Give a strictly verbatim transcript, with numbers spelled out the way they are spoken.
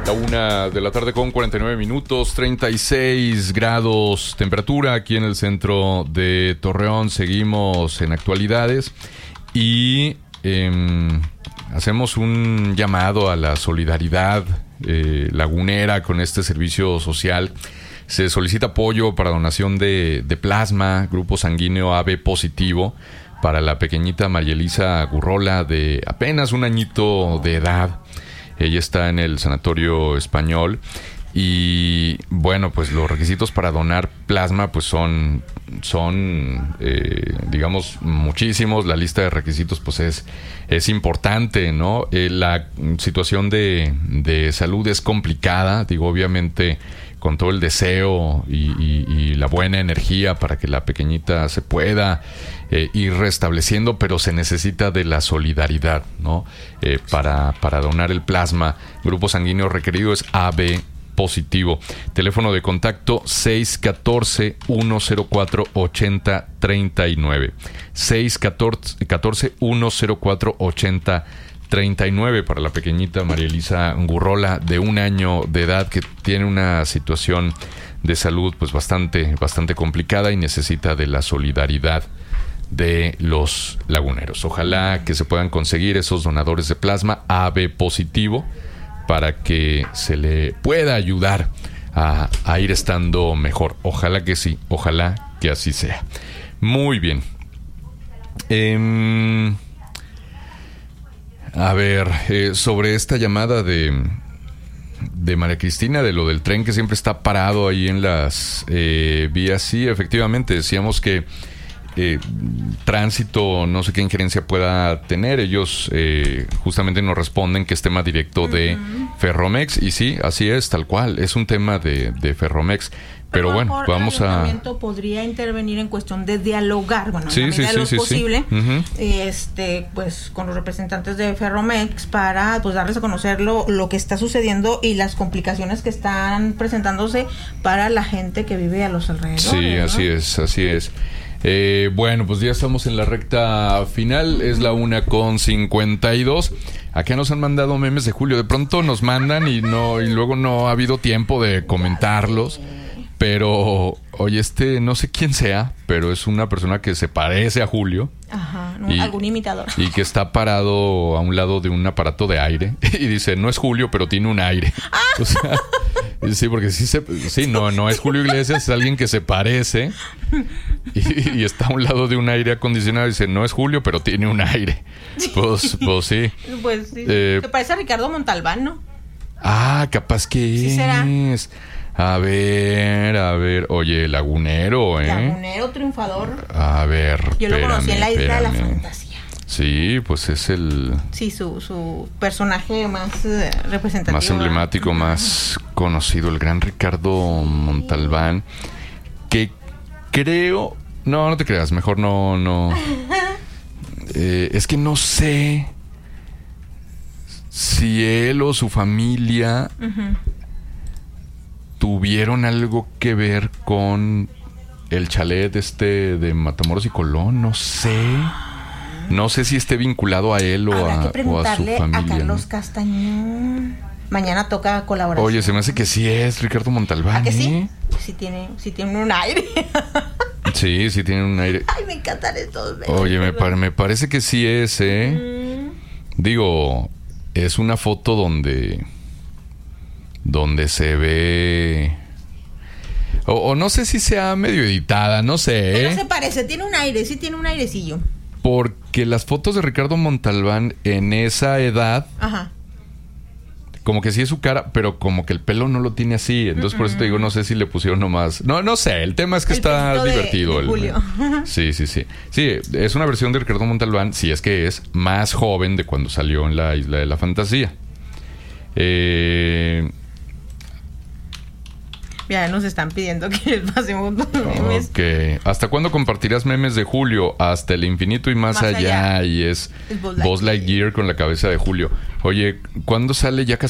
La una de la tarde con cuarenta y nueve minutos, treinta y seis grados temperatura aquí en el centro de Torreón. Seguimos en actualidades y eh, hacemos un llamado a la solidaridad eh, lagunera con este servicio social. Se solicita apoyo para donación de, de plasma, grupo sanguíneo A B positivo, para la pequeñita María Elisa Gurrola, de apenas un añito de edad. Ella está en el Sanatorio Español y, bueno, pues los requisitos para donar plasma pues son, son eh, digamos, muchísimos. La lista de requisitos pues es, es importante, ¿no? Eh, la situación de, de salud es complicada, digo, obviamente con todo el deseo y, y, y la buena energía para que la pequeñita se pueda eh, ir restableciendo, pero se necesita de la solidaridad, ¿no? Eh, para, para donar el plasma. Grupo sanguíneo requerido es A B positivo. Teléfono de contacto seis uno cuatro, uno cero cuatro, ocho cero tres nueve. seis uno cuatro, uno cero cuatro, ocho cero treinta y nueve para la pequeñita María Elisa Gurrola, de un año de edad, que tiene una situación de salud pues bastante, bastante complicada y necesita de la solidaridad de los laguneros. Ojalá que se puedan conseguir esos donadores de plasma A B positivo para que se le pueda ayudar a, a ir estando mejor. Ojalá que sí, ojalá que así sea. Muy bien. Eh, A ver, eh, sobre esta llamada de, de María Cristina, de lo del tren que siempre está parado ahí en las eh, vías. Sí, efectivamente, decíamos que eh, tránsito, no sé qué injerencia pueda tener. Ellos eh, justamente nos responden que es tema directo de uh-huh. Ferromex. Y sí, así es, tal cual, es un tema de, de Ferromex. Pero bueno, vamos a... El ayuntamiento podría intervenir en cuestión de dialogar, bueno, sí, en la medida sí, de lo sí, posible, sí. Uh-huh. este, pues, con los representantes de Ferromex para, pues, darles a conocer lo, lo que está sucediendo y las complicaciones que están presentándose para la gente que vive a los alrededores. Sí, ¿no? así es, así es. Eh, bueno, pues ya estamos en la recta final, es la una con cincuenta y dos. Acá nos han mandado memes de Julio, de pronto nos mandan y no, y luego no ha habido tiempo de comentarlos. Pero, oye, este, no sé quién sea, pero es una persona que se parece a Julio. Ajá, ¿no? Y, algún imitador. Y que está parado a un lado de un aparato de aire. Y dice, no es Julio, pero tiene un aire. Ah. O sea, sí, porque sí, se, sí no, no es Julio Iglesias, es alguien que se parece. Y, y está a un lado de un aire acondicionado y dice, no es Julio, pero tiene un aire. Pues, pues sí. Pues sí. Eh, Se parece a Ricardo Montalbán, ¿no? Ah, capaz que sí es. Será. A ver, a ver. Oye, Lagunero, ¿eh? Lagunero triunfador. A ver, yo lo espérame, conocí en la Isla espérame. de la Fantasía. Sí, pues es el... Sí, su, su personaje más eh, representativo. Más emblemático, uh-huh. más conocido. El gran Ricardo Montalbán. Que creo... No, no te creas. Mejor no... no. eh, es que no sé si él o su familia... Uh-huh. tuvieron algo que ver con el chalet este de Matamoros y Colón, no sé. No sé si esté vinculado a él o, a, o a su familia. A Carlos ¿no? Castañón. Mañana toca colaboración. Oye, se me hace que sí es Ricardo Montalbán. ¿A que sí? ¿eh? Sí tiene, sí tiene un aire. Sí, sí tiene un aire. Ay, me encantan estos besos. Oye, me, par- me parece que sí es, ¿eh? Mm. Digo, es una foto donde... donde se ve... O, o no sé si sea medio editada, no sé. Pero ¿eh? se parece, tiene un aire, sí tiene un airecillo. Porque las fotos de Ricardo Montalbán en esa edad... Ajá. Como que sí es su cara, pero como que el pelo no lo tiene así. Entonces, uh-uh. por eso te digo, no sé si le pusieron nomás... No, no sé. El tema es que el está divertido. De, de Julio. El, sí, sí, sí. Sí, es una versión de Ricardo Montalbán, si es que es más joven de cuando salió en la Isla de la Fantasía. Eh... Ya nos están pidiendo que les pasemos los memes. Ok. ¿Hasta cuándo compartirás memes de Julio? Hasta el infinito y más, más allá. allá. Y es, es Buzz Lightyear con la cabeza de Julio. Oye, ¿cuándo sale ya casi